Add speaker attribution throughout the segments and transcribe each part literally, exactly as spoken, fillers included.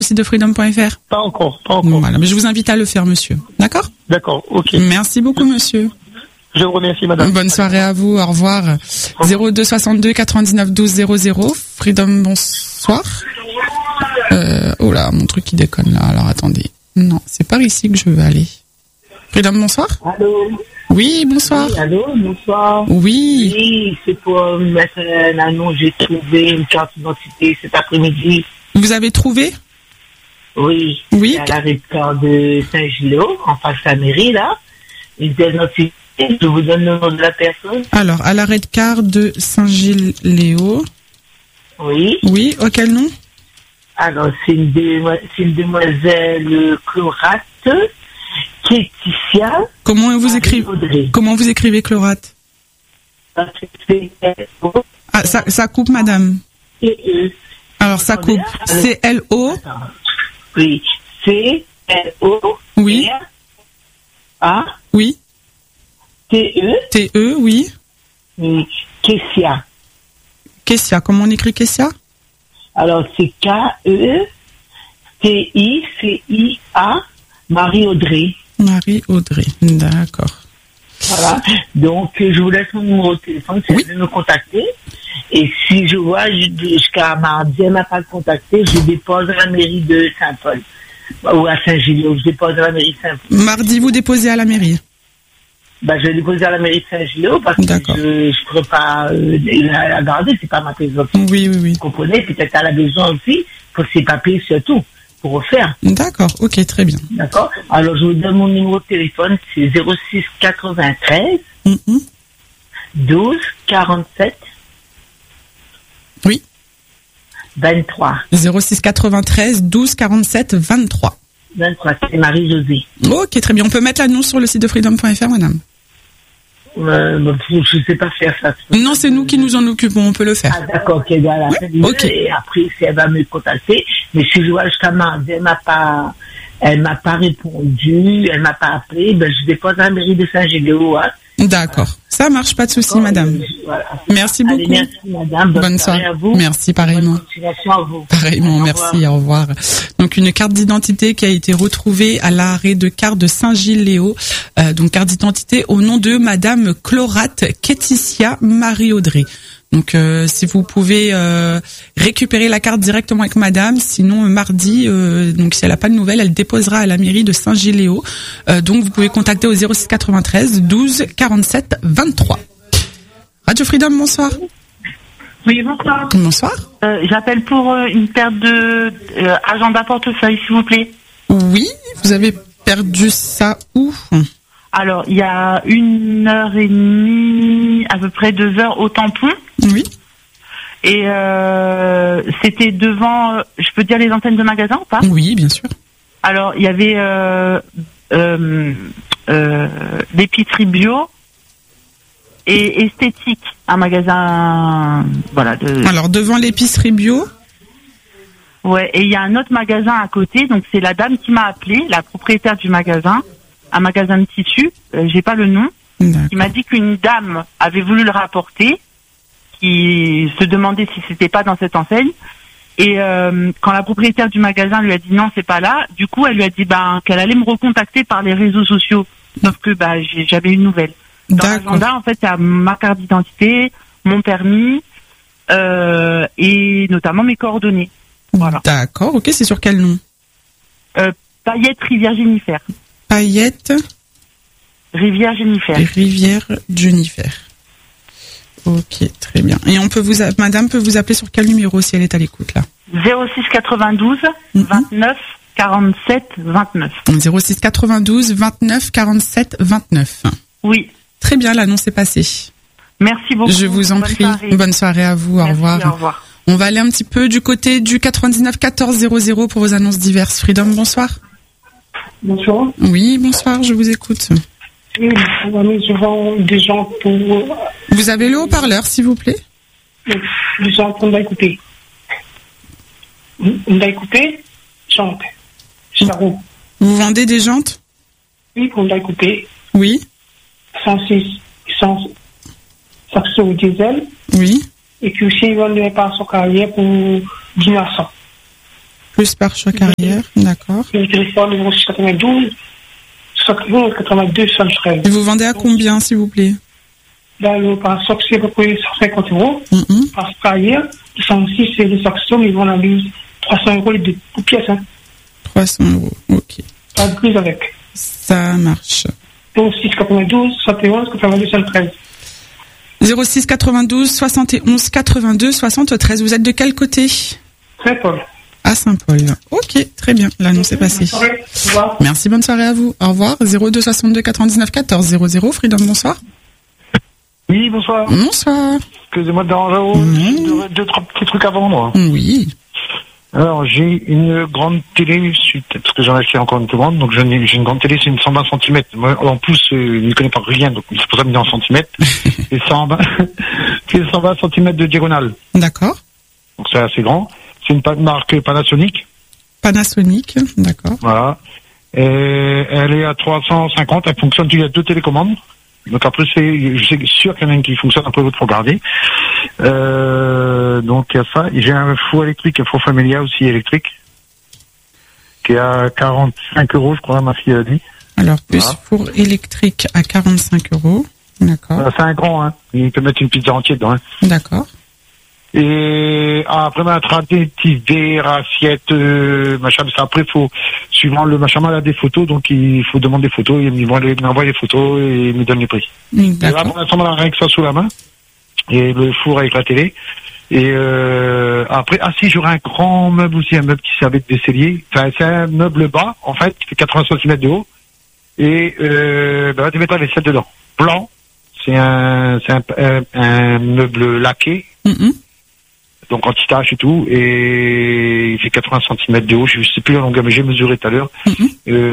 Speaker 1: site de freedom point f r?
Speaker 2: Pas encore, pas encore.
Speaker 1: Voilà, mais je vous invite à le faire, monsieur. D'accord?
Speaker 2: D'accord, ok.
Speaker 1: Merci beaucoup, monsieur.
Speaker 2: Je vous remercie, madame.
Speaker 1: Bonne soirée à vous, au revoir. zéro deux soixante-deux quatre-vingt-dix-neuf douze zéro zéro. Freedom, bonsoir. Euh, oh là, mon truc qui déconne là, alors attendez. Non, c'est par ici que je veux aller. Freedom, bonsoir.
Speaker 3: Allô?
Speaker 1: Oui, bonsoir.
Speaker 3: Oui, allô, bonsoir.
Speaker 1: Oui.
Speaker 3: Oui, c'est pour mettre un annonce. J'ai trouvé une carte d'identité cet après-midi.
Speaker 1: Vous avez trouvé?
Speaker 3: Oui.
Speaker 1: Oui.
Speaker 3: À l'arrêt de car de Saint-Gilléo, en face de la mairie, là. Une identité. Je vous donne le nom de la personne.
Speaker 1: Alors, à l'arrêt de car de Saint-Gilles-Léo.
Speaker 3: Oui.
Speaker 1: Oui, auquel nom?
Speaker 3: Alors, c'est une, démo- c'est une demoiselle Chlorate, Kéticia.
Speaker 1: Comment vous écrivez? Comment vous écrivez Chlorate? Ah, ça, ça coupe, madame. Alors, ça coupe. C L O.
Speaker 3: Oui. C L O.
Speaker 1: Oui.
Speaker 3: A.
Speaker 1: Oui.
Speaker 3: T E.
Speaker 1: T E, oui.
Speaker 3: Oui. Kessia.
Speaker 1: Kessia, comment on écrit Kessia?
Speaker 3: Alors, c'est K E T I C I A, Marie-Audrey.
Speaker 1: Marie-Audrey, d'accord.
Speaker 3: Voilà. Donc, je vous laisse mon numéro de téléphone si oui. vous voulez me contacter. Et si je vois jusqu'à mardi, elle m'a pas contacté, je dépose à la mairie de Saint-Paul. Ou à Saint-Gilles, je dépose à la mairie de Saint-Paul.
Speaker 1: Mardi, vous déposez à la mairie?
Speaker 3: Bah, je vais déposer à la mairie de Saint-Gilles parce D'accord. que je ne pourrais pas euh, la, la garder, c'est pas ma présence.
Speaker 1: Oui, oui, oui.
Speaker 3: Vous comprenez? Peut-être qu'elle a besoin aussi pour ses papiers surtout, pour refaire.
Speaker 1: D'accord, ok, très bien.
Speaker 3: D'accord. Alors, je vous donne mon numéro de téléphone, c'est zéro six quatre-vingt-treize
Speaker 1: mm-hmm.
Speaker 3: douze quarante-sept
Speaker 1: Oui.
Speaker 3: vingt-trois.
Speaker 1: zéro six quatre-vingt-treize douze quarante-sept vingt-trois.
Speaker 3: vingt-trois, c'est Marie-Josée.
Speaker 1: Ok, très bien. On peut mettre l'annonce sur le site de freedom point f r, madame?
Speaker 3: euh, Je ne sais pas faire ça.
Speaker 1: Non, c'est nous qui nous en occupons, on peut le faire.
Speaker 3: Ah, d'accord, ok, voilà.
Speaker 1: Oui, ok.
Speaker 3: Et après, si elle va me contacter, mais si je vois jusqu'à mardi, elle m'a pas, elle m'a pas répondu, elle m'a pas appelé, ben, je dépose à la mairie de Saint-Gilléo. Hein.
Speaker 1: D'accord. Voilà. Ça marche, pas de souci, oh, madame.
Speaker 3: Voilà.
Speaker 1: Merci beaucoup.
Speaker 3: Allez, merci, madame. Bonne,
Speaker 1: Bonne soirée à vous. Merci, pareillement.
Speaker 3: Bonne continuation à vous.
Speaker 1: Pareillement,
Speaker 3: au
Speaker 1: merci, au revoir. Donc, une carte d'identité qui a été retrouvée à l'arrêt de car de Saint-Gilles-Léo. Euh, donc, carte d'identité au nom de madame Chlorate Kéticia Marie-Audrey. Donc, euh, si vous pouvez euh, récupérer la carte directement avec madame, sinon euh, mardi, euh, donc si elle n'a pas de nouvelles, elle déposera à la mairie de Saint-Gilles-Léo. Euh, donc, vous pouvez contacter au zéro six quatre-vingt-treize douze quarante-sept vingt-trois. Radio Freedom, bonsoir.
Speaker 4: Oui, bonsoir.
Speaker 1: Bonsoir.
Speaker 4: Euh, j'appelle pour euh, une perte de euh, agenda portefeuille, s'il vous plaît.
Speaker 1: Oui, vous avez perdu ça où?
Speaker 4: Alors, il y a une heure et demie, à peu près deux heures au tampon.
Speaker 1: Oui.
Speaker 4: Et euh, c'était devant, je peux dire les antennes de magasins ou pas?
Speaker 1: Oui, bien sûr.
Speaker 4: Alors, il y avait euh, euh, euh, l'épicerie bio et esthétique, un magasin, voilà. De...
Speaker 1: Alors, devant l'épicerie bio?
Speaker 4: Ouais, et il y a un autre magasin à côté, donc c'est la dame qui m'a appelé, la propriétaire du magasin, un magasin de tissus, euh, j'ai pas le nom,
Speaker 1: D'accord.
Speaker 4: qui m'a dit qu'une dame avait voulu le rapporter, qui se demandait si c'était pas dans cette enseigne, et euh, quand la propriétaire du magasin lui a dit non, c'est pas là, du coup elle lui a dit ben qu'elle allait me recontacter par les réseaux sociaux, sauf que bah j'avais une nouvelle. Dans l'agenda, en fait, il y a ma carte d'identité, mon permis, euh, et notamment mes coordonnées. Voilà.
Speaker 1: D'accord, ok, c'est sur quel nom?
Speaker 4: euh, Paillette Rivière Jennifer.
Speaker 1: Paillette
Speaker 4: Rivière Jennifer.
Speaker 1: Rivière Jennifer. Ok, très bien. Et on peut vous, a... madame peut vous appeler sur quel numéro si elle est à l'écoute là?
Speaker 4: zéro six quatre-vingt-douze vingt-neuf quarante-sept vingt-neuf.
Speaker 1: zéro six quatre-vingt-douze vingt-neuf quarante-sept vingt-neuf.
Speaker 4: Oui.
Speaker 1: Très bien, l'annonce est passée.
Speaker 4: Merci beaucoup.
Speaker 1: Je vous en
Speaker 4: Bonne
Speaker 1: prie.
Speaker 4: Soirée.
Speaker 1: Bonne soirée à vous.
Speaker 4: Merci,
Speaker 1: au revoir.
Speaker 4: Au revoir.
Speaker 1: On va aller un petit peu du côté du quatre-vingt-dix-neuf quatorze zéro zéro pour vos annonces diverses. Freedom, bonsoir.
Speaker 5: Bonsoir.
Speaker 1: Oui, bonsoir, je vous écoute.
Speaker 5: Oui, je vends des gens pour...
Speaker 1: Vous avez le haut-parleur, s'il vous plaît?
Speaker 5: Des gens pour me couper. On va couper, chante.
Speaker 1: Vous vendez des jantes?
Speaker 5: Oui, pour me couper.
Speaker 1: Oui.
Speaker 5: cent six, cent au diesel.
Speaker 1: Oui.
Speaker 5: Et puis aussi, ils vendent des parts sur carrière pour dix neuf cents.
Speaker 1: Plus pare-choix arrière, d'accord.
Speaker 5: Le téléphone numéro six quatre-vingt-douze, soixante-onze, quatre-vingt-deux, soixante-treize.
Speaker 1: Et vous vendez à combien, s'il vous plaît?
Speaker 5: Là, le pare-choc, c'est à peu près cent cinquante euros.
Speaker 1: Mm-hmm.
Speaker 5: Parce qu'ailleurs, deux cent six, c'est les actions, ils vont la mise trois cents euros les deux pièces. Hein.
Speaker 1: trois cents euros, ok.
Speaker 5: Pas de prise avec.
Speaker 1: Ça marche.
Speaker 5: Donc, six quatre-vingt-douze, soixante et onze, quatre-vingt-deux, soixante-treize.
Speaker 1: zéro six quatre-vingt-douze, soixante et onze, quatre-vingt-deux, soixante-treize. Vous êtes de quel côté?
Speaker 5: Saint-Paul.
Speaker 1: À Saint-Paul. Ok, très bien. L'annonce est passée.
Speaker 5: Bonne soirée. Au revoir.
Speaker 1: Merci, bonne soirée à vous. Au revoir. zéro deux soixante-deux quatre-vingt-dix-neuf quatorze zéro zéro. Freedom, bonsoir.
Speaker 2: Oui, bonsoir.
Speaker 1: Bonsoir.
Speaker 2: Excusez-moi de déranger.
Speaker 1: Mmh.
Speaker 2: Deux, deux, trois petits trucs avant moi.
Speaker 1: Oui.
Speaker 2: Alors, j'ai une grande télé, suite, parce que j'en ai acheté encore une plus grande, donc j'ai une, j'ai une grande télé, c'est une cent vingt centimètres. Moi, en plus, euh, il ne connaît pas rien, donc c'est pour ça que je me dis en centimètres. C'est cent vingt, c'est cent vingt centimètres de diagonale.
Speaker 1: D'accord.
Speaker 2: Donc c'est assez grand. C'est une pa- marque Panasonic.
Speaker 1: Panasonic, d'accord.
Speaker 2: Voilà. Et elle est à trois cent cinquante, elle fonctionne, il y a deux télécommandes. Donc après, c'est, je sais sûr qu'il y en a une qui fonctionne un peu, l'autre, faut regarder. Euh, donc il y a ça. J'ai un four électrique, un four familial aussi électrique, qui est à quarante-cinq euros, je crois, ma fille a dit.
Speaker 1: Alors, plus
Speaker 2: Voilà.
Speaker 1: four électrique à quarante-cinq euros. D'accord.
Speaker 2: Voilà, c'est un grand, hein. Il peut mettre une pizza entière dedans, hein.
Speaker 1: D'accord.
Speaker 2: Et ah, après, mettre des petits verres, assiettes, euh, machin, mais ça, après, faut, suivant le machin, il a des photos, donc il faut demander des photos, il m'envoie les photos et il me donne les prix. Et là,
Speaker 1: D'accord.
Speaker 2: pour l'instant, on a rien que ça sous la main. Et le four avec la télé. Et euh, après, ah si, j'aurais un grand meuble aussi, un meuble qui servait de cellier. Enfin, c'est un meuble bas, en fait, qui fait quatre-vingts centimètres de haut. Et euh, ben là, tu mets la vaisselle dedans. Blanc. C'est un, c'est un, un, un meuble laqué.
Speaker 1: Mm-hmm.
Speaker 2: Donc anti-tache et tout, et il fait quatre-vingts centimètres de haut, je sais plus la longueur, mais j'ai mesuré tout à l'heure.
Speaker 1: Mm-hmm.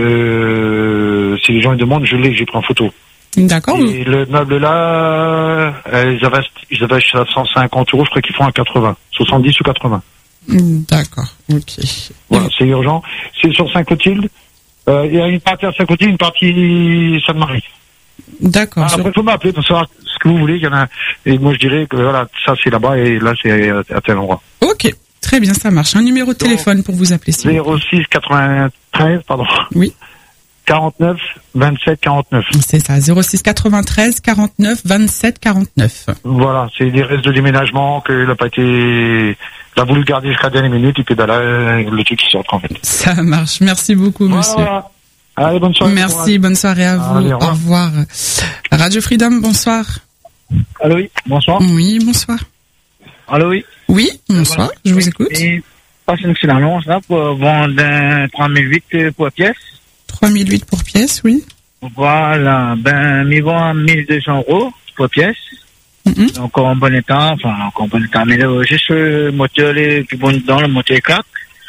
Speaker 2: Euh, si les gens ils demandent, je l'ai, j'ai pris en photo.
Speaker 1: D'accord.
Speaker 2: Et le meuble là, euh, ils avaient, ils avaient acheté à cent cinquante euros, je crois qu'ils font à quatre-vingts, soixante-dix ou quatre-vingts.
Speaker 1: D'accord, ok.
Speaker 2: Voilà, c'est urgent. C'est sur Saint-Clotilde. Euh, il y a une partie à Saint-Clotilde, une partie Sainte-Marie.
Speaker 1: D'accord.
Speaker 2: Ah,
Speaker 1: sur-
Speaker 2: après, il faut m'appeler pour savoir ce que vous voulez. Il y en a, et moi je dirais que voilà, ça c'est là-bas et là c'est à, à tel endroit.
Speaker 1: Ok, très bien, ça marche. Un numéro de téléphone pour vous appeler. s'il vous plaît.
Speaker 2: zéro six quatre-vingt-treize, pardon.
Speaker 1: Oui.
Speaker 2: quarante-neuf vingt-sept quarante-neuf.
Speaker 1: C'est ça, zéro six quatre-vingt-treize quarante-neuf vingt-sept quarante-neuf.
Speaker 2: Voilà, c'est des restes de déménagement qu'il n'a pas été, il a voulu garder jusqu'à la dernière minute et puis ben là, le truc qui sort en fait.
Speaker 1: Ça marche. Merci beaucoup, monsieur.
Speaker 2: Voilà. Allez, bonne soirée.
Speaker 1: Merci, bonne soirée à vous.
Speaker 2: Allez, au
Speaker 1: au
Speaker 2: revoir.
Speaker 1: revoir. Radio Freedom, bonsoir.
Speaker 6: Allô, oui, bonsoir.
Speaker 1: Oui, bonsoir.
Speaker 6: Allô, oui.
Speaker 1: Oui, bonsoir, je vous écoute.
Speaker 6: Et passe une petite annonce là pour vendre un trois mille huit pour pièce.
Speaker 1: trois mille huit pour pièce, oui.
Speaker 6: Voilà, ben, ils vont mille deux cents euros pour pièce.
Speaker 1: Mm-hmm.
Speaker 6: Encore en bon état, enfin, encore en bon état, mais là, juste le moteur, les plus bon dedans, le moteur quatre.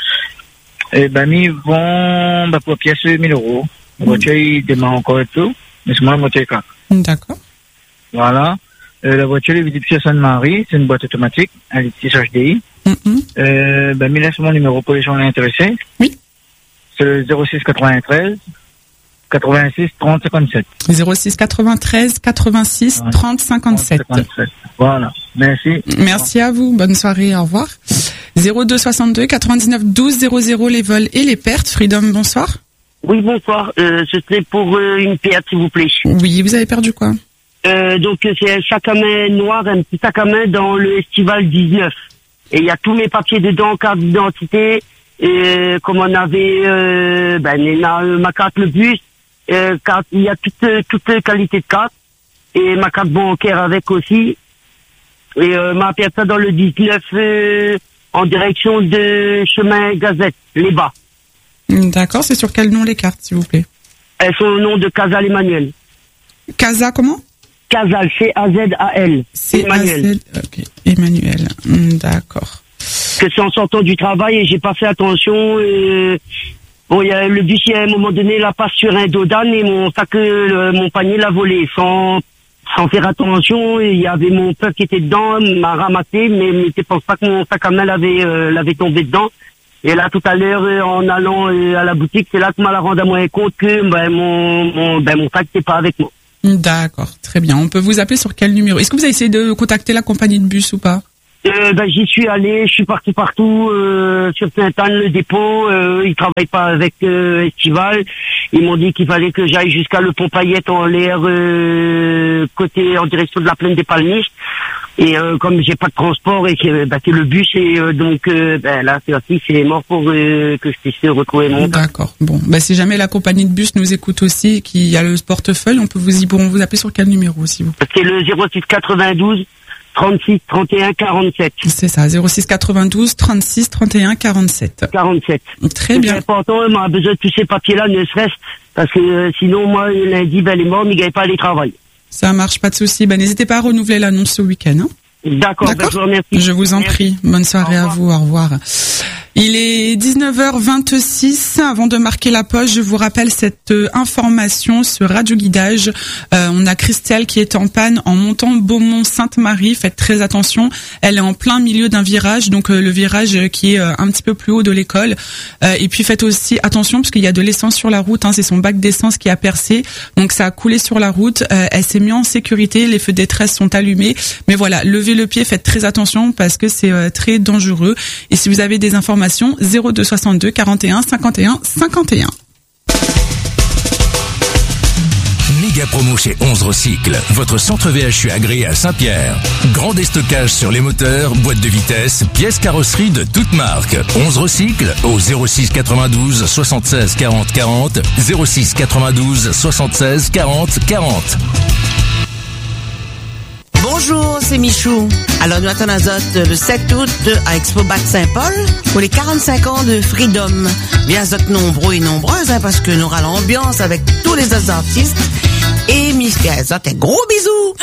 Speaker 6: Et ben, ils vont, ben, pour pièce mille euros. Le moteur, il démarre encore et tout, mais c'est moi le moteur quatre.
Speaker 1: D'accord.
Speaker 6: Voilà. Euh, la voiture est visible sur Sainte-Marie, c'est une boîte automatique, un Lexus H D I.
Speaker 1: Mm-hmm.
Speaker 6: Euh, ben, mille laisse mon numéro pour les gens intéressés.
Speaker 1: Oui.
Speaker 6: C'est le zéro six quatre-vingt-treize quatre-vingt-six trente cinquante-sept.
Speaker 1: zéro six quatre-vingt-treize quatre-vingt-six trente cinquante-sept.
Speaker 6: Voilà. Merci.
Speaker 1: Merci à vous. Bonne soirée. Au revoir. zéro deux soixante-deux quatre-vingt-dix-neuf douze zéro zéro les vols et les pertes. Freedom, bonsoir.
Speaker 7: Oui, bonsoir. Euh, C'était pour euh, une perte, s'il vous plaît.
Speaker 1: Oui, vous avez perdu quoi?
Speaker 7: Euh, donc, c'est un sac à main noir, un petit sac à main dans le Estival dix-neuf. Et il y a tous mes papiers dedans, carte d'identité, et comme on avait euh, ben, il y a, euh, ma carte le bus, euh, carte, il y a toutes toutes les qualités de carte, et ma carte bancaire avec aussi. Et euh, m'a perdu ça dans le dix-neuf, euh, en direction de chemin Gazette, les bas.
Speaker 1: D'accord, c'est sur quel nom les cartes, s'il vous plaît?
Speaker 7: Elles sont au nom de Casal Emmanuel.
Speaker 1: Casa, comment?
Speaker 7: Casal, C A Z A L.
Speaker 1: C'est Emmanuel. Ok, Emmanuel. Hmm, d'accord.
Speaker 7: Que c'est en sortant du travail et j'ai pas fait attention. Et... Bon, il y a le bus, à un moment donné, la passe sur un dos d'âne et mon sac, le, mon panier l'a volé sans, sans faire attention. Et il y avait mon père qui était dedans, m'a ramassé, mais je pense pas que mon sac à main l'avait, euh, l'avait tombé dedans. Et là, tout à l'heure, euh, en allant euh, à la boutique, c'est là que m'a la rendu à moi compte que ben, mon, mon, ben, mon sac n'était pas avec moi.
Speaker 1: D'accord, très bien. On peut vous appeler sur quel numéro? Est-ce que vous avez essayé de contacter la compagnie de bus ou pas?
Speaker 7: Euh, ben, j'y suis allé, je suis parti partout, euh, sur Sainte-Anne, le dépôt, euh, ils travaillent pas avec euh, Estival. Ils m'ont dit qu'il fallait que j'aille jusqu'à le Pont Paillette en l'air, euh, côté, en direction de la plaine des Palmistes. Et euh, comme j'ai pas de transport et que, bah, que le bus est euh, donc euh, ben, là c'est aussi c'est mort pour euh, que je puisse retrouver mon.
Speaker 1: D'accord. Bon, bah si jamais la compagnie de bus nous écoute aussi, qu'il y a le portefeuille, on peut vous y pourront vous appeler sur quel numéro si vous.
Speaker 7: C'est le zéro six quatre-vingt-douze trente-six trente et un quarante-sept.
Speaker 1: C'est ça, zéro six quatre-vingt-douze trente-six trente et un quarante-sept.
Speaker 7: quarante-sept.
Speaker 1: Très bien.
Speaker 7: C'est important, on a besoin de tous ces papiers-là, ne serait-ce parce que euh, sinon moi lundi ben elle est morte, mais il gagne pas aller travailler.
Speaker 1: Ça marche, pas de souci. Ben n'hésitez pas à renouveler l'annonce ce week-end. Hein.
Speaker 7: D'accord, ben, je vous remercie.
Speaker 1: Je vous en
Speaker 7: Merci.
Speaker 1: prie. Bonne soirée à vous. Au revoir. Il est dix-neuf heures vingt-six. Avant de marquer la pause, je vous rappelle cette euh, information, ce radioguidage. Euh, on a Christelle qui est en panne en montant Beaumont-Sainte-Marie. Faites très attention. Elle est en plein milieu d'un virage, donc euh, le virage qui est euh, un petit peu plus haut de l'école. Euh, et puis faites aussi attention parce qu'il y a de l'essence sur la route. Hein, c'est son bac d'essence qui a percé, donc ça a coulé sur la route. Euh, elle s'est mise en sécurité. Les feux de détresse sont allumés. Mais voilà, levez le pied. Faites très attention parce que c'est euh, très dangereux. Et si vous avez des informations, zéro deux soixante-deux quarante et un cinquante et un cinquante et un.
Speaker 8: Méga promo chez onze Recycle, votre centre V H U agréé à Saint-Pierre. Grand déstockage sur les moteurs, boîtes de vitesse, pièces carrosserie de toutes marques. onze Recycle au zéro six quatre-vingt-douze soixante-seize quarante quarante, zéro six quatre-vingt-douze soixante-seize quarante quarante.
Speaker 9: Bonjour, c'est Michou. Alors, nous attendons Azote le sept août à Expo Bac Saint-Paul pour les quarante-cinq ans de Freedom. Bien Azote nombreux et nombreuses, hein, parce que nous aura l'ambiance avec tous les autres artistes. Et Miss Azote, un gros bisou!